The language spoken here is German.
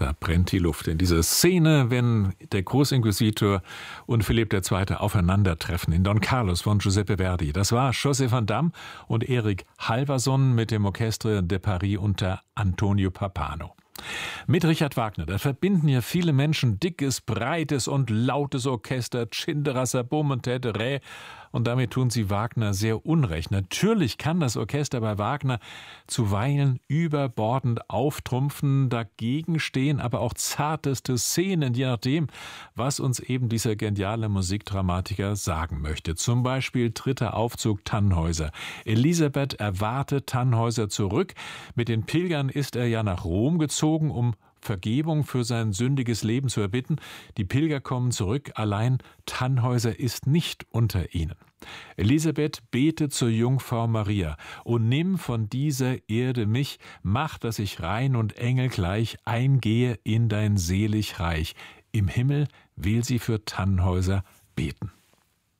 Da brennt die Luft in dieser Szene, wenn der Großinquisitor und Philipp II. Aufeinandertreffen in Don Carlos von Giuseppe Verdi. Das war José van Damme und Erik Halverson mit dem Orchestre de Paris unter Antonio Pappano. Mit Richard Wagner, da verbinden ja viele Menschen dickes, breites und lautes Orchester, Tschinderer, Bohm und Teteré. Und damit tun sie Wagner sehr unrecht. Natürlich kann das Orchester bei Wagner zuweilen überbordend auftrumpfen. Dagegen stehen aber auch zarteste Szenen, je nachdem, was uns eben dieser geniale Musikdramatiker sagen möchte. Zum Beispiel dritter Aufzug Tannhäuser. Elisabeth erwartet Tannhäuser zurück. Mit den Pilgern ist er ja nach Rom gezogen, um Vergebung für sein sündiges Leben zu erbitten. Die Pilger kommen zurück, allein Tannhäuser ist nicht unter ihnen. Elisabeth betet zur Jungfrau Maria: O nimm von dieser Erde mich, mach, dass ich rein und engelgleich eingehe in dein selig Reich. Im Himmel will sie für Tannhäuser beten.